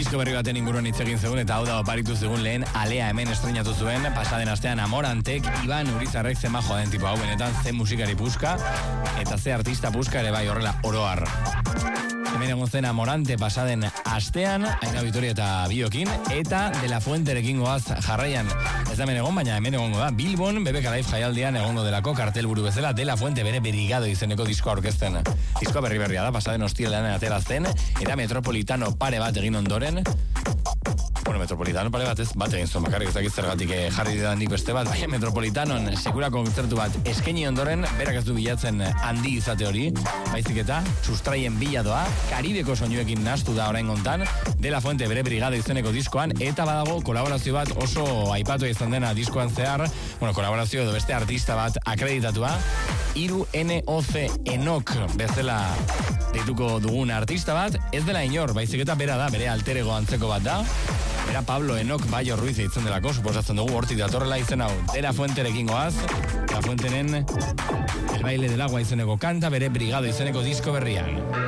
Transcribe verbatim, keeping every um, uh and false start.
disko berri baten inguruan hitz egin zegoen, eta hau da oparitu zegoen lehen Alea hemen estrenatu zuen, pasaden astean Amorantek, Iban Urizarrek zen majoa den tipo hau, benetan zen musikari puska, eta ze artista puska ere bai horrela oroar. Hemen egon zen Amorante pasaden astean, Aina Vitoria eta Biokin, eta De La Fuenterekin goaz jarraian. Ez da hemen egon, baina hemen egongo da. Bilbon, B B K Live jaialdian egongo delako kartelburu bezala, De La Fuente bere Berigado izeneko diskoa aurkezten. Diskoa berri berria da, pasaden ostiralean aterazten, eta Metropolitano pare bat egin ondoren, bueno, Metropolitano pare bat ez, bat egin zuen, bakarrik ez dakit zergatik jarri didan nik beste bat, baina Metropolitanon sekurako kontzertu bat eskaini ondoren, berak ez du bilatzen handi izate hori, baizik eta sustraien biladoa, Karibeko soinuekin nahastu da orain gontan, De La Fuente bere Brigada izeneko diskoan, eta badago kolaborazio bat oso aipatu izan dena diskoan zehar, bueno, kolaborazio edo beste artista bat akreditatua, Iru N O C Enok bezala deituko dugun artista bat, ez dela inor, baizik eta bera da, bere alterego antzeko bat da, era Pablo Enok Bayo Ruiz eitzen delako, suposatzen dugu, hortik datorrela izen hau, De La Fuenterekin goaz, De La Fuenteren El Baile del Agua izeneko kanta, bere Brigado izeneko disko berrian.